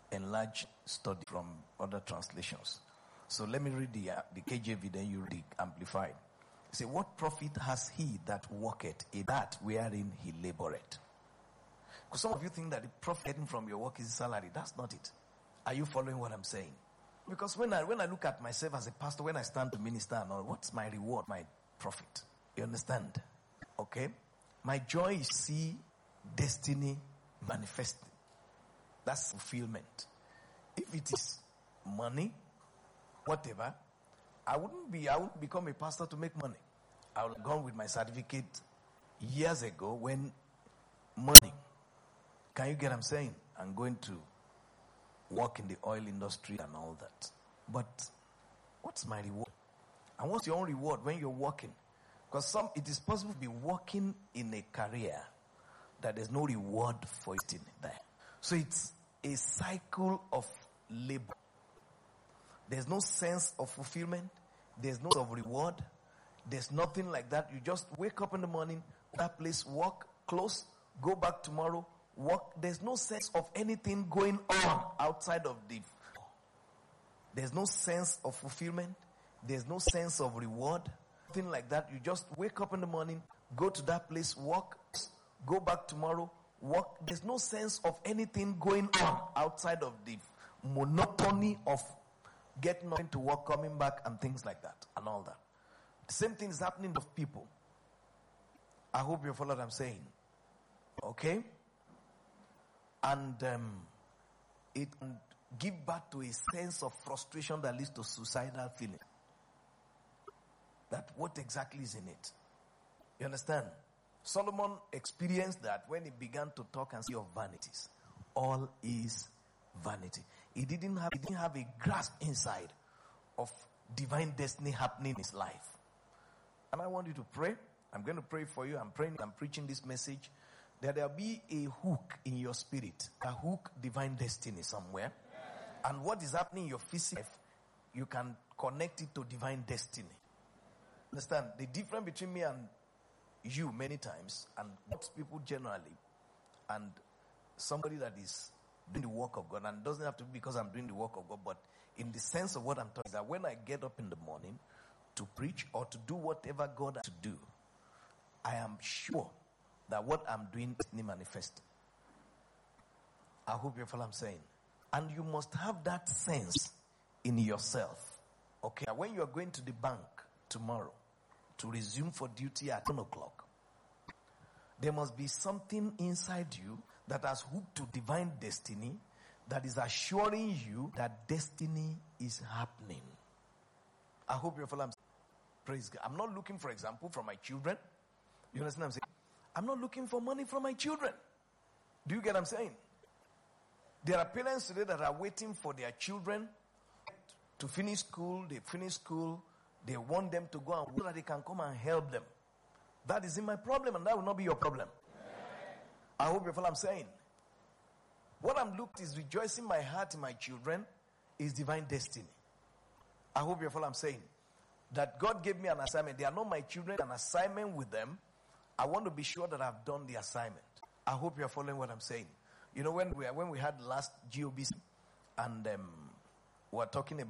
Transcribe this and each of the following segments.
enlarged study from other translations. So let me read the KJV, then you read the Amplified. It says, what profit has he that worketh in that wherein he laboreth? Because some of you think that the profit getting from your work is salary. That's not it. Are you following what I'm saying? Because when I look at myself as a pastor, when I stand to minister and all, what's my reward, my profit? You understand? Okay? My joy is see destiny manifesting. That's fulfillment. If it is money, whatever, I wouldn't become a pastor to make money. I would have gone with my certificate years ago when money. Can you get what I'm saying? I'm going to work in the oil industry and all that. But what's my reward? And what's your own reward when you're working? Because it is possible to be working in a career that there's no reward for it in there. So it's a cycle of labor. There's no sense of fulfillment. There's no sense of reward. There's nothing like that. You just wake up in the morning, that place, work, close, go back tomorrow, work. There's no sense of anything going on outside of the. There's no sense of fulfillment. There's no sense of reward. Nothing like that. You just wake up in the morning, go to that place, work, go back tomorrow, work. There's no sense of anything going on outside of the monotony of getting nothing to work, coming back, and things like that, and all that. The same thing is happening with people. I hope you follow what I'm saying. Okay? And it can give birth to a sense of frustration that leads to suicidal feeling. That what exactly is in it? You understand? Solomon experienced that when he began to talk and see of vanities. All is vanity. He didn't have a grasp inside of divine destiny happening in his life. And I want you to pray. I'm going to pray for you. I'm preaching this message. That there'll be a hook in your spirit. A hook, divine destiny somewhere. And what is happening in your physical life, you can connect it to divine destiny. Understand? The difference between me and you many times, and most people generally, and somebody that is doing the work of God, and it doesn't have to be because I'm doing the work of God, but in the sense of what I'm talking, is that when I get up in the morning to preach or to do whatever God has to do, I am sure that what I'm doing is manifesting. I hope you follow what I'm saying. And you must have that sense in yourself. Okay, when you are going to the bank tomorrow to resume for duty at 10 o'clock, there must be something inside you that has hooked to divine destiny that is assuring you that destiny is happening. I hope you follow what I'm saying. Praise God. I'm not looking, for example, for my children. You understand what I'm saying? I'm not looking for money from my children. Do you get what I'm saying? There are parents today that are waiting for their children to finish school. They finish school. They want them to go and work so that they can come and help them. That isn't my problem, and that will not be your problem. I hope you follow what I'm saying. What I'm looking is rejoicing my heart in my children is divine destiny. I hope you follow what I'm saying. That God gave me an assignment. They are not my children. An assignment with them. I want to be sure that I've done the assignment. I hope you're following what I'm saying. You know, when we had last GOBC, and I was talking,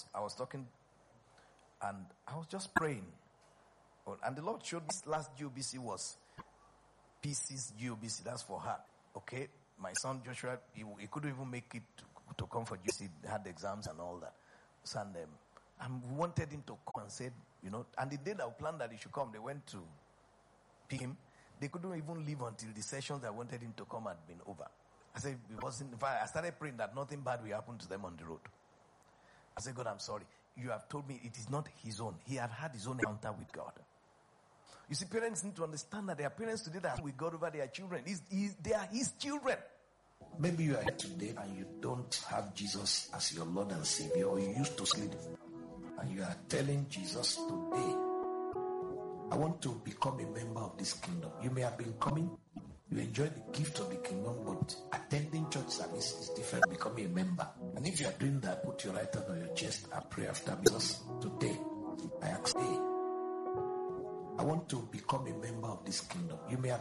and I was just praying. And the Lord showed this last GOBC was PC's GOBC. That's for her. Okay? My son Joshua, he couldn't even make it to come for GOBC. He had exams and all that. So, and we wanted him to come and said, you know, and the day that we planned that he should come, they went to pick him. They couldn't even leave until the sessions that wanted him to come had been over. I said, I started praying that nothing bad will happen to them on the road. I said, God, I'm sorry. You have told me it is not his own. He had his own encounter with God. You see, parents need to understand that their parents today that with God over their children. They are his children. Maybe you are here today and you don't have Jesus as your Lord and Savior, or you used to sleep. And you are telling Jesus today, I want to become a member of this kingdom. You may have been coming, you enjoy the gift of the kingdom, but attending church service is different from becoming a member. And if you are doing that, put your right hand on your chest and pray after me. Jesus, today, I ask, I want to become a member of this kingdom. You may have